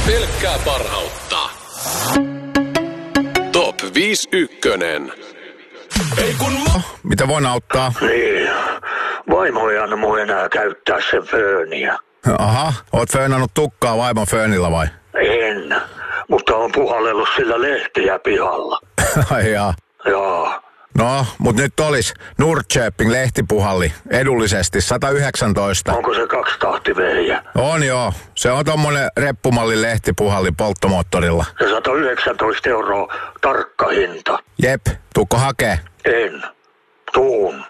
Pelkkää parhautta. Top 51. Ei kun Mitä voin auttaa? Niin, vaimo ei anna mun enää käyttää sen fööniä. Aha, oot föönannut tukkaa vaimon föönillä vai? En, mutta on puhallellut sillä lehtiä pihalla. Ai jaa. Joo. No, mut nyt olis Nordköping lehtipuhalli edullisesti 119. Onko se kaksitahtivehjä? On joo. Se on tommonen reppumallin lehtipuhalli polttomoottorilla. Ja 119 € tarkka hinta. Jep, tuukko hakee? En. Tuun.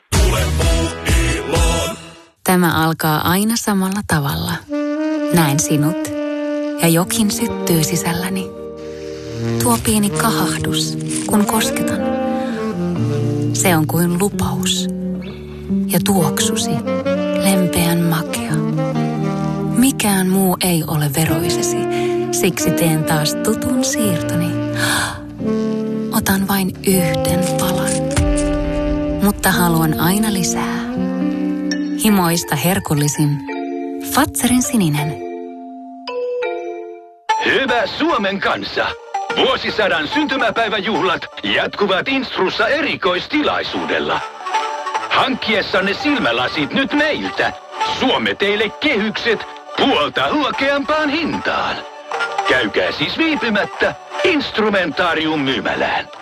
Tämä alkaa aina samalla tavalla. Näen sinut ja jokin syttyy sisälläni. Tuo pieni kahahdus, kun kosketan. Se on kuin lupaus. Ja tuoksusi, lempeän makea. Mikään muu ei ole veroisesi, siksi teen taas tutun siirtoni. Otan vain yhden palan, mutta haluan aina lisää. Himoista herkullisin Fazerin sininen. Hyvä Suomen kansa! Vuosisadan syntymäpäiväjuhlat jatkuvat Instrussa erikoistilaisuudella. Hankkiessanne silmälasit nyt meiltä. Suomme teille kehykset puolta huokeampaan hintaan. Käykää siis viipymättä Instrumentaarium-myymälään.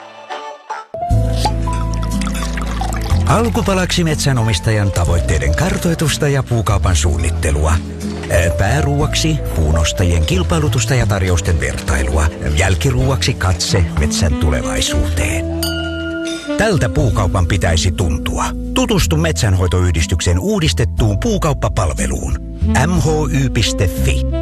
Alkupalaksi metsänomistajan tavoitteiden kartoitusta ja puukaupan suunnittelua. Pääruuaksi puunostajien kilpailutusta ja tarjousten vertailua. Jälkiruuaksi katse metsän tulevaisuuteen. Tältä puukaupan pitäisi tuntua. Tutustu Metsänhoitoyhdistyksen uudistettuun puukauppapalveluun. mhy.fi